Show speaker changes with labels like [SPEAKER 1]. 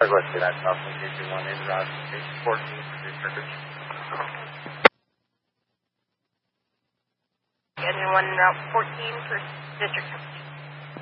[SPEAKER 1] Go ahead, that's off location 1 in Route 14 for District.
[SPEAKER 2] Engine 1 in Route 14 for District.